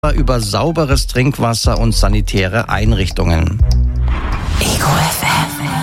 über sauberes Trinkwasser und sanitäre Einrichtungen. Ego FM.